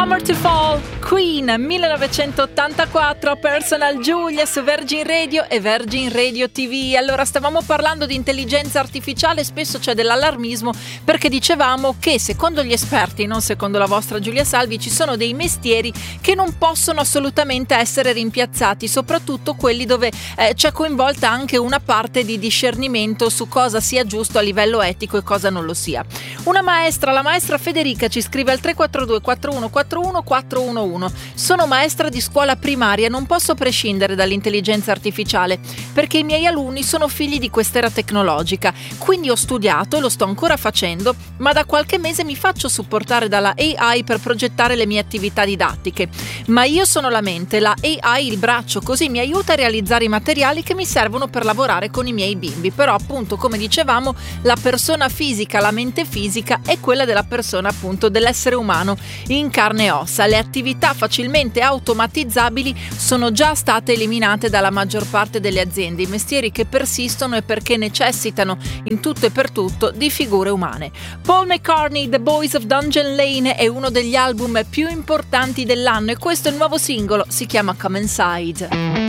Summer to Fall, Queen, 1984, Personal Giulia su Virgin Radio e Virgin Radio TV. Allora, stavamo parlando di intelligenza artificiale, spesso c'è dell'allarmismo perché dicevamo che secondo gli esperti, non secondo la vostra Giulia Salvi, ci sono dei mestieri che non possono assolutamente essere rimpiazzati, soprattutto quelli dove c'è coinvolta anche una parte di discernimento su cosa sia giusto a livello etico e cosa non lo sia. Una maestra, la maestra Federica, ci scrive al 342 4141 411. Sono maestra di scuola primaria, non posso prescindere dall'intelligenza artificiale perché i miei alunni sono figli di quest'era tecnologica, quindi ho studiato e lo sto ancora facendo, ma da qualche mese mi faccio supportare dalla AI per progettare le mie attività didattiche. Ma io sono la mente, la AI il braccio, così mi aiuta a realizzare i materiali che mi servono per lavorare con i miei bimbi. Però appunto, come dicevamo, la persona fisica, la mente fisica è quella della persona, appunto, dell'essere umano in carne e ossa. Le attività facilmente automatizzabili sono già state eliminate dalla maggior parte delle aziende. I mestieri che persistono è perché necessitano in tutto e per tutto di figure umane. Paul McCartney, The Boys of Dungeon Lane, è uno degli album più importanti dell'anno e questo è il nuovo singolo, si chiama Come Inside.